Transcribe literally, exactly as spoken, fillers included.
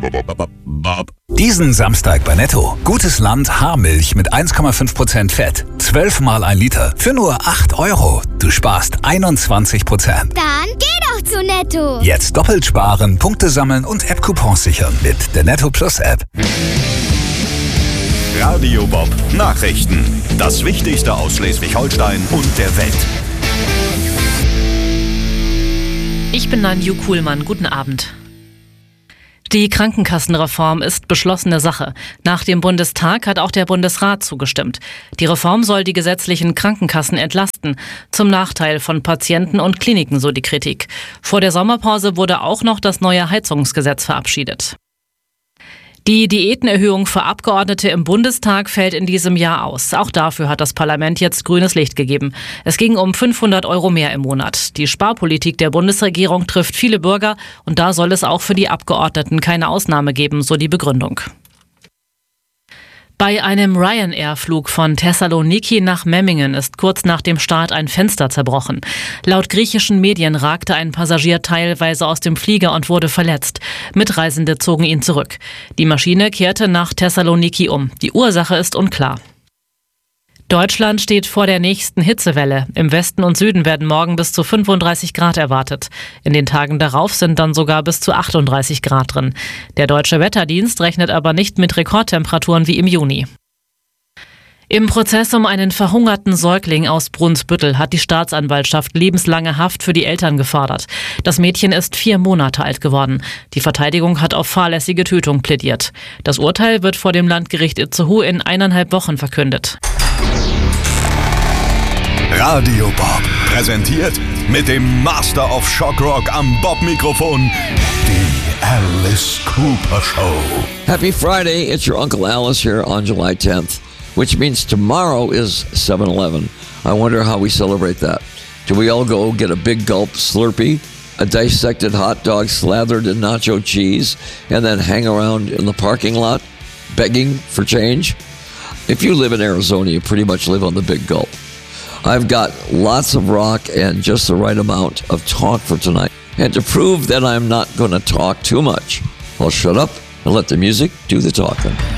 Diesen Samstag bei Netto. Gutes Land Haarmilch mit eins Komma fünf Prozent Fett. zwölf mal ein Liter für nur acht Euro. Du sparst einundzwanzig Prozent. Dann geh doch zu Netto. Jetzt doppelt sparen, Punkte sammeln und App-Coupons sichern mit der Netto Plus App. Radio Bob Nachrichten. Das Wichtigste aus Schleswig-Holstein und der Welt. Ich bin Nanju Kuhlmann. Guten Abend. Die Krankenkassenreform ist beschlossene Sache. Nach dem Bundestag hat auch der Bundesrat zugestimmt. Die Reform soll die gesetzlichen Krankenkassen entlasten, zum Nachteil von Patienten und Kliniken, so die Kritik. Vor der Sommerpause wurde auch noch das neue Heizungsgesetz verabschiedet. Die Diätenerhöhung für Abgeordnete im Bundestag fällt in diesem Jahr aus. Auch dafür hat das Parlament jetzt grünes Licht gegeben. Es ging um fünfhundert Euro mehr im Monat. Die Sparpolitik der Bundesregierung trifft viele Bürger und da soll es auch für die Abgeordneten keine Ausnahme geben, so die Begründung. Bei einem Ryanair-Flug von Thessaloniki nach Memmingen ist kurz nach dem Start ein Fenster zerbrochen. Laut griechischen Medien ragte ein Passagier teilweise aus dem Flieger und wurde verletzt. Mitreisende zogen ihn zurück. Die Maschine kehrte nach Thessaloniki um. Die Ursache ist unklar. Deutschland steht vor der nächsten Hitzewelle. Im Westen und Süden werden morgen bis zu fünfunddreißig Grad erwartet. In den Tagen darauf sind dann sogar bis zu achtunddreißig Grad drin. Der Deutsche Wetterdienst rechnet aber nicht mit Rekordtemperaturen wie im Juni. Im Prozess um einen verhungerten Säugling aus Brunsbüttel hat die Staatsanwaltschaft lebenslange Haft für die Eltern gefordert. Das Mädchen ist vier Monate alt geworden. Die Verteidigung hat auf fahrlässige Tötung plädiert. Das Urteil wird vor dem Landgericht Itzehoe in eineinhalb Wochen verkündet. Radio Bob präsentiert mit dem Master of Shock Rock am Bob-Mikrofon die Alice Cooper Show. Happy Friday, it's your Uncle Alice here on July tenth, which means tomorrow is seven eleven. I wonder how we celebrate that. Do we all go get a big gulp Slurpee, a dissected hot dog slathered in nacho cheese, and then hang around in the parking lot begging for change? If you live in Arizona, you pretty much live on the big gulp. I've got lots of rock and just the right amount of talk for tonight. And to prove that I'm not going to talk too much, I'll shut up and let the music do the talking.